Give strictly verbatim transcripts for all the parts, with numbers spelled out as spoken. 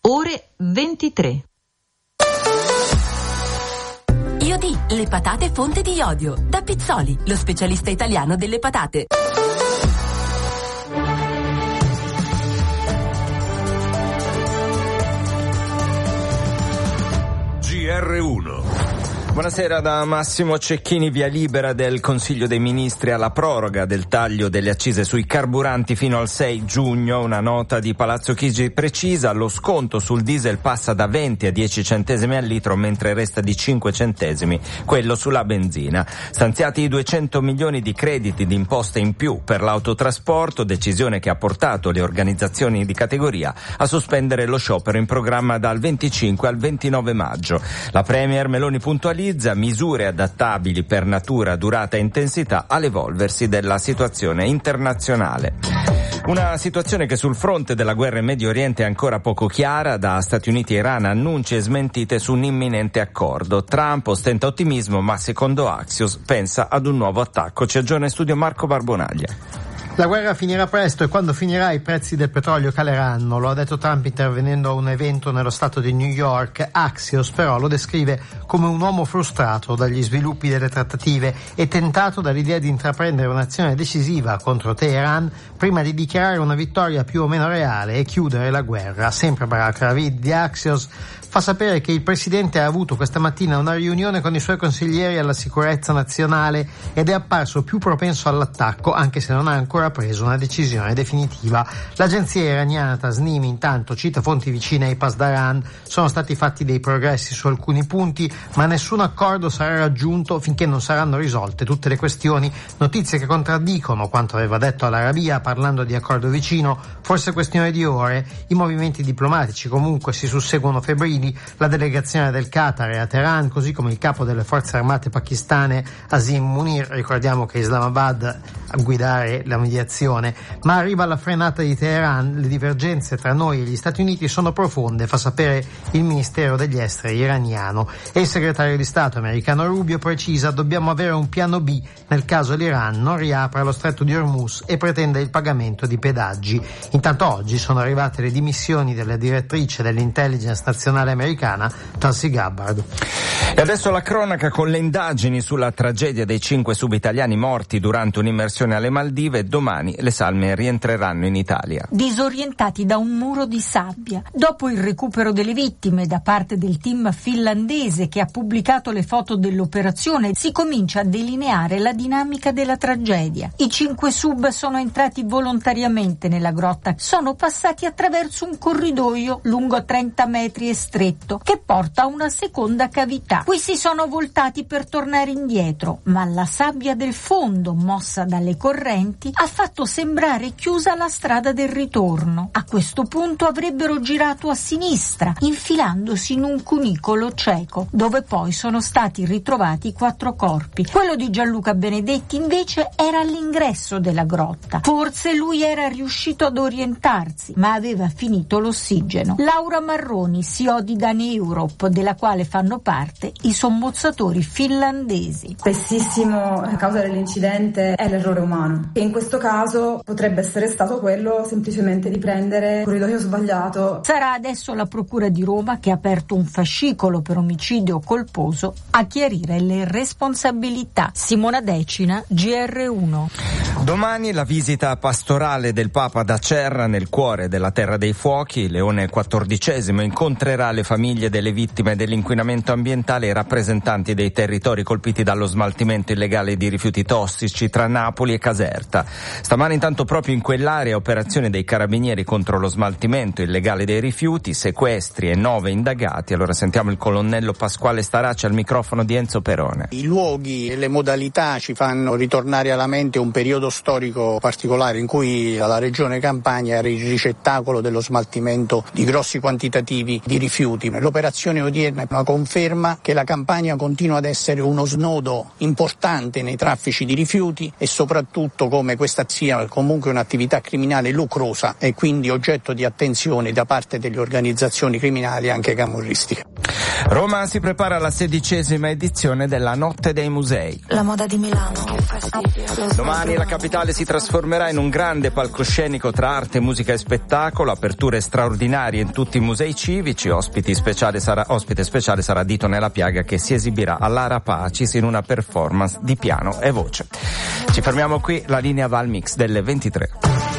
ore ventitré. Iodi, le patate fonte di iodio. Da Pizzoli, lo specialista italiano delle patate. G R uno. Buonasera da Massimo Cecchini. Via libera del Consiglio dei Ministri alla proroga del taglio delle accise sui carburanti fino al sei giugno. Una nota di Palazzo Chigi precisa: lo sconto sul diesel passa da venti a dieci centesimi al litro, mentre resta di cinque centesimi quello sulla benzina. Stanziati duecento milioni di crediti di imposta in più per l'autotrasporto, decisione che ha portato le organizzazioni di categoria a sospendere lo sciopero in programma dal venticinque al ventinove maggio. La Premier Meloni puntualizza misure adattabili per natura, durata e intensità all'evolversi della situazione internazionale. Una situazione che sul fronte della guerra in Medio Oriente è ancora poco chiara. Da Stati Uniti e Iran annunci e smentite su un imminente accordo. Trump ostenta ottimismo, ma secondo Axios pensa ad un nuovo attacco. Ci aggiorna in studio Marco Barbonaglia. La guerra finirà presto e quando finirà i prezzi del petrolio caleranno, lo ha detto Trump intervenendo a un evento nello stato di New York. Axios però lo descrive come un uomo frustrato dagli sviluppi delle trattative e tentato dall'idea di intraprendere un'azione decisiva contro Teheran prima di dichiarare una vittoria più o meno reale e chiudere la guerra. Sempre Barak Ravid di Axios fa sapere che il presidente ha avuto questa mattina una riunione con i suoi consiglieri alla sicurezza nazionale ed è apparso più propenso all'attacco, anche se non ha ancora preso una decisione definitiva. L'agenzia iraniana Tasnim intanto cita fonti vicine ai Pasdaran: sono stati fatti dei progressi su alcuni punti, ma nessun accordo sarà raggiunto finché non saranno risolte tutte le questioni. Notizie che contraddicono quanto aveva detto all'Arabia parlando di accordo vicino, forse questione di ore. I movimenti diplomatici comunque si susseguono febbrili. La delegazione del Qatar è a Teheran, così come il capo delle forze armate pakistane Asim Munir. Ricordiamo che Islamabad a guidare la mediazione, ma arriva la frenata di Teheran. Le divergenze tra noi e gli Stati Uniti sono profonde, fa sapere il Ministero degli Esteri iraniano, e il segretario di Stato americano Rubio precisa: dobbiamo avere un piano B nel caso l'Iran non riapra lo stretto di Hormuz e pretenda il pagamento di pedaggi. Intanto oggi sono arrivate le dimissioni della direttrice dell'intelligence nazionale americana Tulsi Gabbard. E adesso la cronaca con le indagini sulla tragedia dei cinque subitaliani morti durante un'immersione alle Maldive. Domani le salme rientreranno in Italia. Disorientati da un muro di sabbia. Dopo il recupero delle vittime da parte del team finlandese che ha pubblicato le foto dell'operazione, si comincia a delineare la dinamica della tragedia. I cinque sub sono entrati volontariamente nella grotta, sono passati attraverso un corridoio lungo trenta metri e stretto che porta a una seconda cavità. Qui si sono voltati per tornare indietro, ma la sabbia del fondo, mossa dalle correnti, ha fatto sembrare chiusa la strada del ritorno. A questo punto avrebbero girato a sinistra, infilandosi in un cunicolo cieco, dove poi sono stati ritrovati quattro corpi. Quello di Gianluca Benedetti invece era all'ingresso della grotta. Forse lui era riuscito ad orientarsi, ma aveva finito l'ossigeno. Laura Marroni, C E O di Dani Europe, della quale fanno parte i sommozzatori finlandesi. Spessissimo la causa dell'incidente è l'errore umano, e in questo caso potrebbe essere stato quello semplicemente di prendere il corridoio sbagliato. Sarà adesso la Procura di Roma, che ha aperto un fascicolo per omicidio colposo, a chiarire le responsabilità. Simona Decina, G R uno. Domani la visita pastorale del Papa ad Acerra, nel cuore della Terra dei Fuochi. Leone quattordicesimo incontrerà le famiglie delle vittime dell'inquinamento ambientale e i rappresentanti dei territori colpiti dallo smaltimento illegale di rifiuti tossici tra Napoli e Caserta. Stamane intanto proprio in quell'area operazioni dei carabinieri contro lo smaltimento illegale dei rifiuti, sequestri e nove indagati. Allora sentiamo il colonnello Pasquale Starace al microfono di Enzo Perone. I luoghi e le modalità ci fanno ritornare alla mente un periodo storico particolare in cui la regione Campania era il ricettacolo dello smaltimento di grossi quantitativi di rifiuti. rifiuti. L'operazione odierna è una conferma che la Campania continua ad essere uno snodo importante nei traffici di rifiuti e soprattutto come questa sia comunque un'attività criminale lucrosa e quindi oggetto di attenzione da parte delle organizzazioni criminali anche camorristiche. Roma si prepara alla sedicesima edizione della Notte dei Musei. La moda di Milano. Domani la capitale si trasformerà in un grande palcoscenico tra arte, musica e spettacolo, aperture straordinarie in tutti i musei civici, ospiti speciale sarà, ospite speciale sarà Dito Nella Piaga, che si esibirà all'Ara Pacis in una performance di piano e voce. Ci fermiamo qui, la linea va al mix delle ventitré.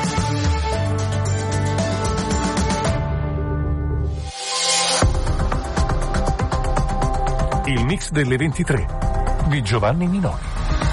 Il mix delle ventitré di Giovanni Minori.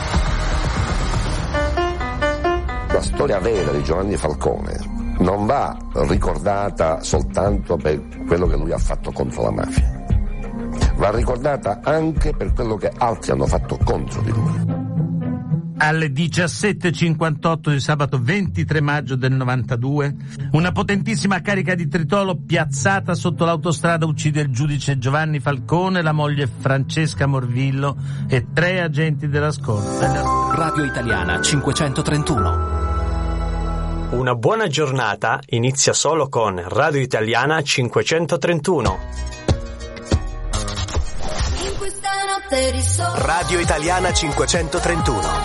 La storia vera di Giovanni Falcone non va ricordata soltanto per quello che lui ha fatto contro la mafia, va ricordata anche per quello che altri hanno fatto contro di lui. Alle diciassette e cinquantotto di sabato ventitré maggio del novantadue, una potentissima carica di tritolo piazzata sotto l'autostrada uccide il giudice Giovanni Falcone, la moglie Francesca Morvillo e tre agenti della scorta. Radio Italiana cinquecentotrentuno. Una buona giornata inizia solo con Radio Italiana cinquecentotrentuno. Radio Italiana cinquecentotrentuno.